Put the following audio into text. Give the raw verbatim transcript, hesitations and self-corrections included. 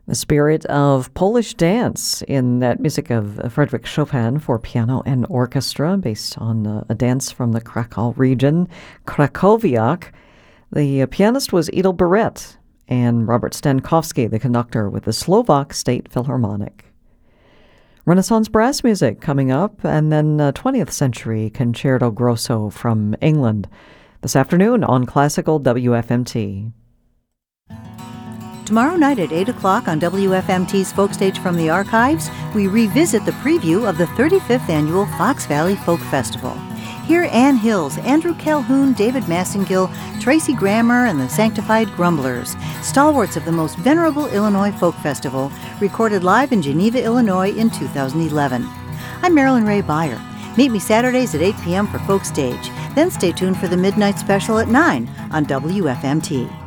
The spirit of Polish dance in that music of Frédéric Chopin for piano and orchestra, based on uh, a dance from the Krakow region, Krakowiak. The uh, pianist was Edel Barrett, and Robert Stankowski, the conductor with the Slovak State Philharmonic. Renaissance brass music coming up, and then uh, twentieth century concerto grosso from England this afternoon on Classical W F M T. Tomorrow night at eight o'clock on W F M T's Folk Stage from the Archives, we revisit the preview of the thirty-fifth Annual Fox Valley Folk Festival. Hear Ann Hills, Andrew Calhoun, David Massengill, Tracy Grammer, and the Sanctified Grumblers, stalwarts of the most venerable Illinois Folk Festival, recorded live in Geneva, Illinois in two thousand eleven. I'm Marilyn Ray Beyer. Meet me Saturdays at eight p.m. for Folk Stage. Then stay tuned for the Midnight Special at nine on W F M T.